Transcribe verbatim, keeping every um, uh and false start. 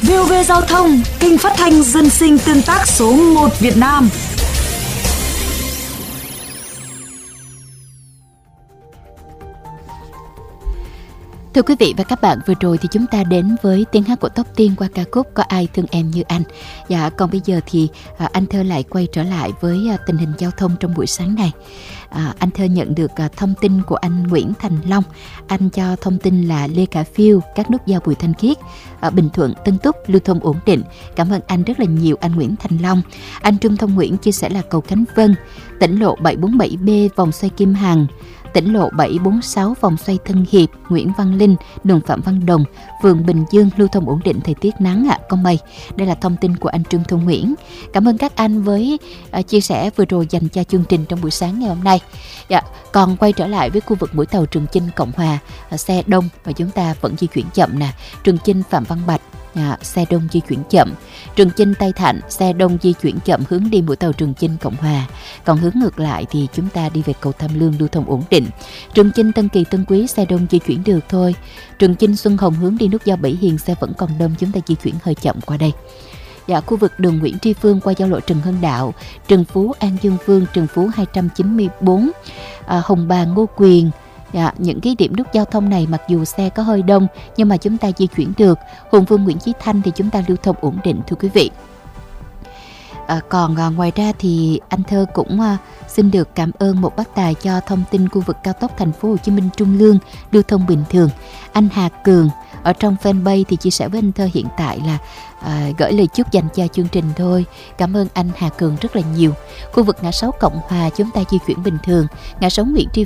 vê o vê Giao thông, kênh phát thanh dân sinh tương tác số một Việt Nam. Thưa quý vị và các bạn, vừa rồi thì chúng ta đến với tiếng hát của Tóc Tiên qua ca khúc Có Ai Thương Em Như Anh. Dạ, còn bây giờ thì à, anh Thơ lại quay trở lại với à, tình hình giao thông trong buổi sáng này. À, anh Thơ nhận được à, thông tin của anh Nguyễn Thành Long. Anh cho thông tin là Lê Khả Phiêu, các nút giao Bùi Thanh Khiết, ở Bình Thuận, Tân Túc lưu thông ổn định. Cảm ơn anh rất là nhiều, anh Nguyễn Thành Long. Anh Trung Thông Nguyễn chia sẻ là cầu Khánh Vân, tỉnh lộ bảy bốn bảy B vòng xoay Kim Hằng, tỉnh lộ bảy bốn sáu vòng xoay Thân Hiệp, Nguyễn Văn Linh, đường Phạm Văn Đồng, phường Bình Dương lưu thông ổn định, thời tiết nắng ạ, à, có mây. Đây là thông tin của anh Trương Thông Nguyễn. Cảm ơn các anh với uh, chia sẻ vừa rồi dành cho chương trình trong buổi sáng ngày hôm nay. Dạ, còn quay trở lại với khu vực mũi tàu Trường Chinh Cộng Hòa, uh, xe đông và chúng ta vẫn di chuyển chậm nè. Trường Chinh Phạm Văn Bạch, À, xe đông di chuyển chậm. Trường Chinh Tây Thạnh, xe đông di chuyển chậm hướng đi mũi tàu Trường Chinh Cộng Hòa. Còn hướng ngược lại thì chúng ta đi về cầu Tham Lương lưu thông ổn định. Trường Chinh Tân Kỳ Tân Quý, xe đông di chuyển được thôi. Trường Chinh Xuân Hồng hướng đi nút giao Bảy Hiền, xe vẫn còn đông, chúng ta di chuyển hơi chậm qua đây. Dạ, khu vực đường Nguyễn Tri Phương qua giao lộ Trần Hưng Đạo, Trần Phú An Dương Vương, Trần Phú hai trăm chín mươi tư, à, Hồng Bàng Ngô Quyền. Dạ, những cái điểm nút giao thông này mặc dù xe có hơi đông nhưng mà chúng ta di chuyển được. Hùng Vương Nguyễn Chí Thanh thì chúng ta lưu thông ổn định, thưa quý vị. À, còn à, ngoài ra thì anh Thơ cũng à, xin được cảm ơn một bác tài cho thông tin khu vực cao tốc Thành phố Hồ Chí Minh Trung Lương lưu thông bình thường. Anh Hà Cường ở trong fanpage thì chia sẻ với anh Thơ hiện tại là à, gửi lời chúc dành cho chương trình thôi. Cảm ơn anh Hà Cường rất là nhiều. Khu vực ngã sáu Cộng Hòa chúng ta di chuyển bình thường. Ngã sáu Nguyễn Tri